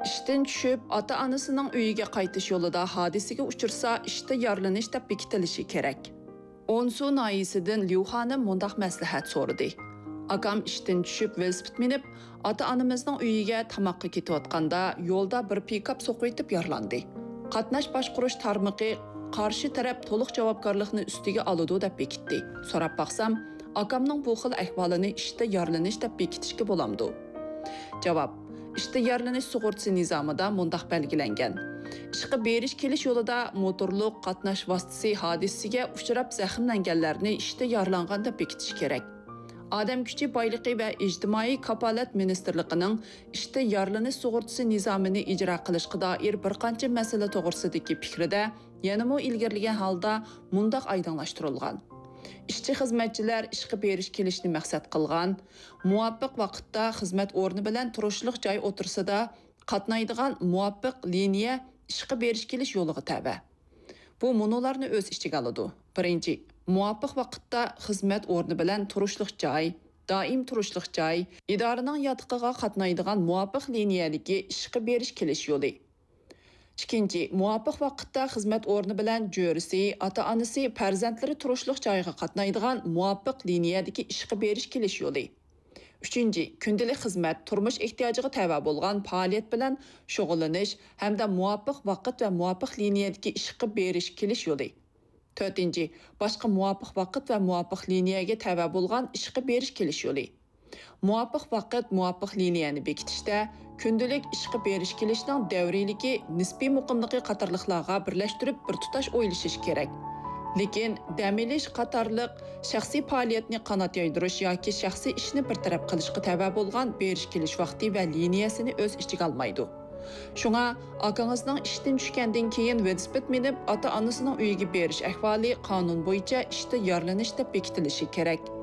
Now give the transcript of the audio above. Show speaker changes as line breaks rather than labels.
İşten tushib, ota-onasining uyiga qaytish yo'lida hodisaga uchirsa, ishda yorlanish deb bekitilishi kerak. Onsu noyisidan Liu xonim mundaq maslahat so'radi. Akam ishdan tushib velosiped minib, ota-onamizning uyiga tamoqqa ketayotganda yo'lda bir pikap so'qib etib yorlandi. Qatnash boshqarish tarmoqi qarshi taraf to'liq javobgarlikni ustiga oladi deb bekitdi. So'rab baqsam, akamning bu xil ahvolini ishda yorlanish deb bekitishga bo'lamdi. Javob: İşte yaralanish sug'urtasi nizomida mundaq belgilangan. Ishga berish kelish yo'lida motorliq qatnash vositasi hodisasiga uchrab zaxmlanganlarni ishda yaralangan deb bekitish kerak. Odam kuchi boyligi va ijtimoiy kafolat ministrligining ishda yaralanish sug'urtasi nizomini ijro qilishga doir bir qancha masala to'g'risidagi fikrida yanamo ilgirlagan holda mundaq aydinlashtirilgan. İşçi xizmatchilar ishga berish kelishni maqsad qilgan, muvofiq vaqtda xizmat o'rni bilan turishliq joy o'tirsida qatnaydigan muvofiq liniya ishga berish kelish yo'liga taba. Bu munolarni o'z ichiga oladi. Birinchi, muvofiq vaqtda xizmat o'rni bilan turishliq joy, doim turishliq joy, idoraning yotiqiga qatnaydigan muvofiq liniyadagi ishga berish kelish yo'li. İkinci, muvafiq vaqtda xizmat o'rni bilan jo'risi, ota-onasi, farzandlari turishliq joyga qatnaydigan muvofiq liniyadagi ishga berish kelish yo'li. Üçüncü, kundalik xizmat, turmush ehtiyojiga tava bo'lgan faoliyat bilan shug'ullanish hamda muvofiq vaqt va muvofiq liniyadagi ishga berish kelish yo'li. To'rtinchi, boshqa muvofiq vaqt va muvofiq liniyaga tava bo'lgan ishga berish kelish yo'li. Muvofiq vaqt, muvofiq liniyani bekitishda kundalik ishga berish kelishning davriyligi, nisbiy muqimligi qatorliqlarga birlashtirib bir tutash o'ylashish kerak. Lekin dam olish qatorliq shaxsiy faoliyatni qanot yoydirish yoki shaxsiy ishni bir taraf qilishga tava bo'lgan berish kelish vaqti va liniyasini o'z ichiga olmaydi. Shunga akangizning ishdan tushgandan keyin velosiped minib ota-onasining uyiga berish ahvoli qonun bo'yicha ishda yorlanish deb bekitilishi kerak.